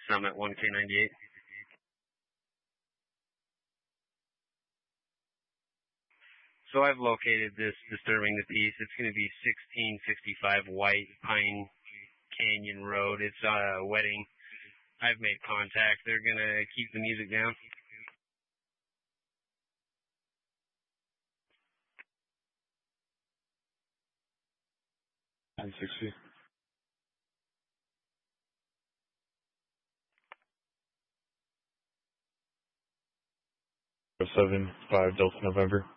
Summit 1K98. So I've located this disturbing the peace. It's going to be 1665 White Pine Canyon Road. It's a wedding. I've made contact. They're going to keep the music down. And 60. 75 Delta November.